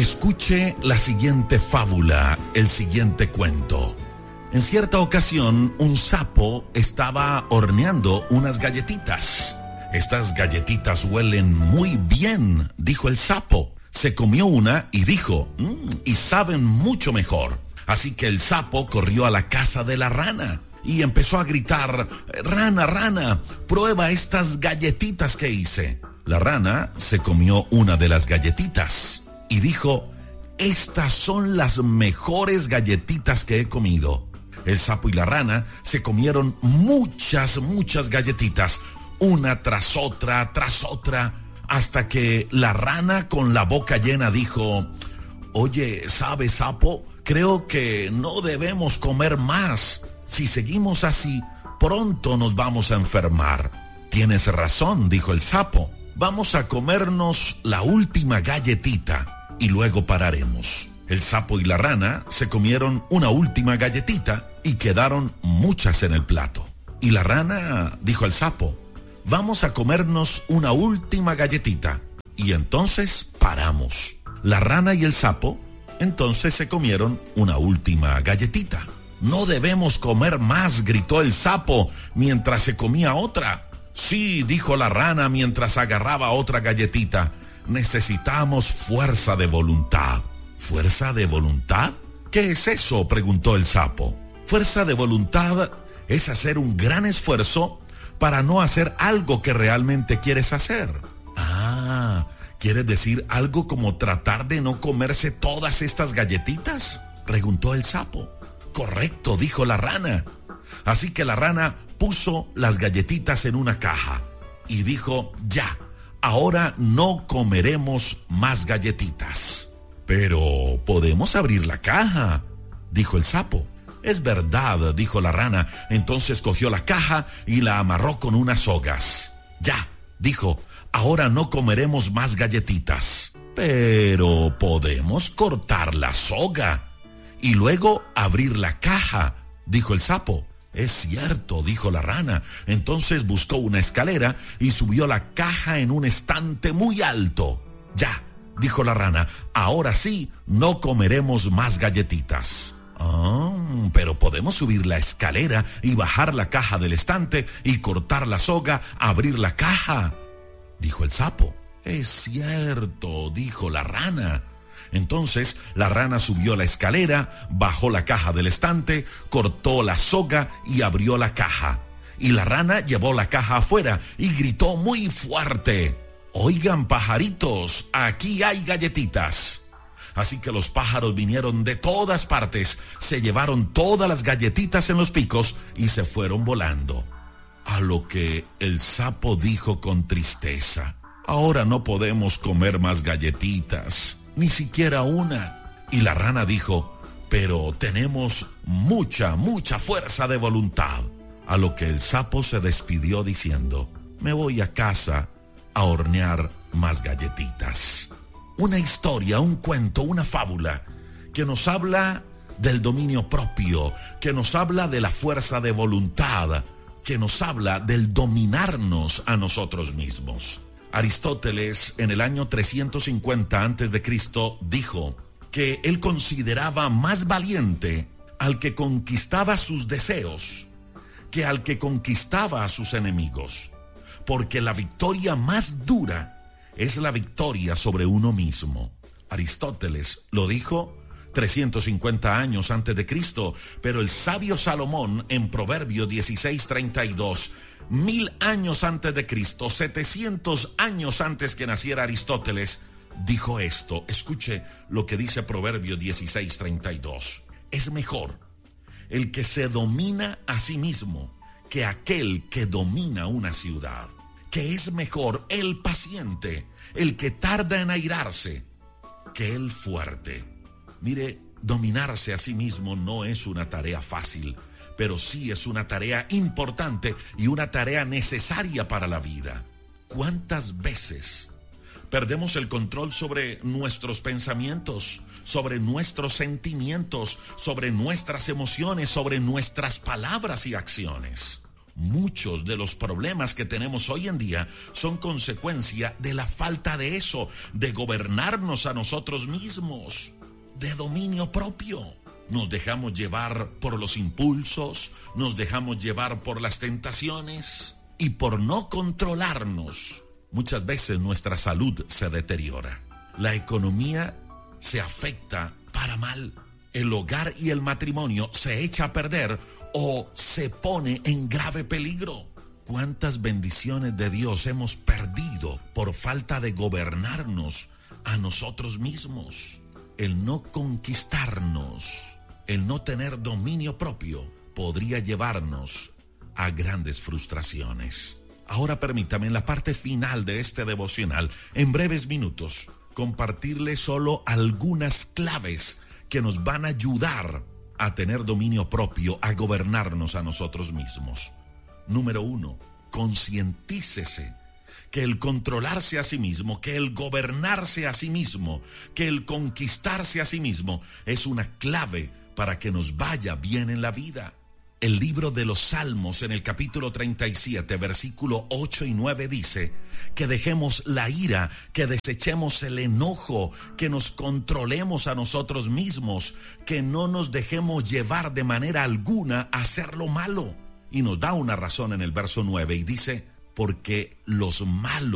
Escuche la siguiente fábula, el siguiente cuento. En cierta ocasión, un sapo estaba horneando unas galletitas. Estas galletitas huelen muy bien, dijo el sapo. Se comió una y dijo, y saben mucho mejor. Así que el sapo corrió a la casa de la rana y empezó a gritar, rana, rana, prueba estas galletitas que hice. La rana se comió una de las galletitas y dijo, estas son las mejores galletitas que he comido. El sapo y la rana se comieron muchas galletitas, una tras otra, hasta que la rana con la boca llena dijo, oye, ¿sabes, sapo? Creo que no debemos comer más. Si seguimos así, pronto nos vamos a enfermar. Tienes razón, dijo el sapo. Vamos a comernos la última galletita y luego pararemos. El sapo y la rana se comieron una última galletita y quedaron muchas en el plato. Y la rana dijo al sapo, vamos a comernos una última galletita y entonces paramos. La rana y el sapo entonces se comieron una última galletita. No debemos comer más, gritó el sapo mientras se comía otra. Sí, dijo la rana mientras agarraba otra galletita. Necesitamos fuerza de voluntad. ¿Fuerza de voluntad? ¿Qué es eso?, preguntó el sapo. Fuerza de voluntad es hacer un gran esfuerzo para no hacer algo que realmente quieres hacer. Ah, ¿quieres decir algo como tratar de no comerse todas estas galletitas?, preguntó el sapo. Correcto, dijo la rana. Así que la rana puso las galletitas en una caja y dijo, ya, ahora no comeremos más galletitas. Pero podemos abrir la caja, dijo el sapo. Es verdad, dijo la rana. Entonces cogió la caja y la amarró con unas sogas. Ya, dijo, ahora no comeremos más galletitas. Pero podemos cortar la soga y luego abrir la caja, dijo el sapo. Es cierto, dijo la rana. Entonces buscó una escalera y subió la caja en un estante muy alto. Ya, dijo la rana, ahora sí, no comeremos más galletitas. Pero podemos subir la escalera y bajar la caja del estante y cortar la soga, abrir la caja, dijo el sapo. Es cierto, dijo la rana. Entonces la rana subió la escalera, bajó la caja del estante, cortó la soga y abrió la caja. Y la rana llevó la caja afuera y gritó muy fuerte, oigan, pajaritos, aquí hay galletitas. Así que los pájaros vinieron de todas partes, se llevaron todas las galletitas en los picos y se fueron volando. A lo que el sapo dijo con tristeza, ahora no podemos comer más galletitas, ni siquiera una. Y la rana dijo, pero tenemos mucha fuerza de voluntad. A lo que el sapo se despidió diciendo, me voy a casa a hornear más galletitas. Una historia, un cuento, una fábula que nos habla del dominio propio, que nos habla de la fuerza de voluntad, que nos habla del dominarnos a nosotros mismos. Aristóteles, en el año 350 a.C., dijo que él consideraba más valiente al que conquistaba sus deseos que al que conquistaba a sus enemigos, porque la victoria más dura es la victoria sobre uno mismo. Aristóteles lo dijo 350 años antes de Cristo, pero el sabio Salomón en Proverbio 16:32, 1000 años antes de Cristo, 700 años antes que naciera Aristóteles, dijo esto. Escuche lo que dice Proverbio 16:32. Es mejor el que se domina a sí mismo que aquel que domina una ciudad. Que es mejor el paciente, el que tarda en airarse, que el fuerte. Mire, dominarse a sí mismo no es una tarea fácil, pero sí es una tarea importante y una tarea necesaria para la vida. ¿Cuántas veces perdemos el control sobre nuestros pensamientos, sobre nuestros sentimientos, sobre nuestras emociones, sobre nuestras palabras y acciones? Muchos de los problemas que tenemos hoy en día son consecuencia de la falta de eso, de gobernarnos a nosotros mismos, de dominio propio. Nos dejamos llevar por los impulsos, nos dejamos llevar por las tentaciones y por no controlarnos. Muchas veces nuestra salud se deteriora. La economía se afecta para mal. El hogar y el matrimonio se echa a perder o se pone en grave peligro. ¿Cuántas bendiciones de Dios hemos perdido por falta de gobernarnos a nosotros mismos? El no conquistarnos, el no tener dominio propio, podría llevarnos a grandes frustraciones. Ahora permítame, en la parte final de este devocional, en breves minutos, compartirle solo algunas claves que nos van a ayudar a tener dominio propio, a gobernarnos a nosotros mismos. Número 1, concientícese que el controlarse a sí mismo, que el gobernarse a sí mismo, que el conquistarse a sí mismo es una clave para que nos vaya bien en la vida. El libro de los Salmos, en el capítulo 37, versículo 8 y 9 dice que dejemos la ira, que desechemos el enojo, que nos controlemos a nosotros mismos, que no nos dejemos llevar de manera alguna a hacer lo malo. Y nos da una razón en el verso 9 y dice, porque los malos